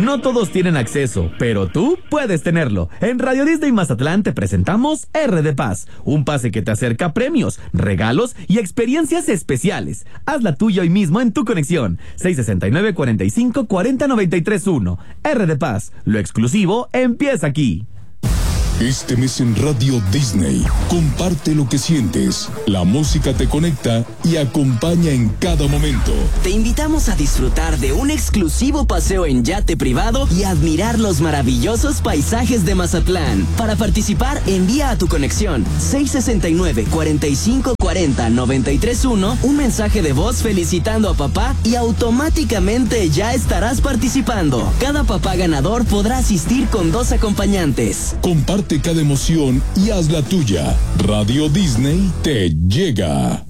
No todos tienen acceso, pero tú puedes tenerlo. En Radio Disney Mazatlán te presentamos R de Paz, un pase que te acerca a premios, regalos y experiencias especiales. Haz la tuya hoy mismo en tu conexión. 669-45-40-93-1. R de Paz, lo exclusivo empieza aquí. Este mes en Radio Disney, comparte lo que sientes. La música te conecta y acompaña en cada momento. Te invitamos a disfrutar de un exclusivo paseo en yate privado y admirar los maravillosos paisajes de Mazatlán. Para participar, envía a tu conexión 669-4540-931 un mensaje de voz felicitando a papá y automáticamente ya estarás participando. Cada papá ganador podrá asistir con 2 acompañantes. Comparte cada emoción y haz la tuya. Radio Disney te llega.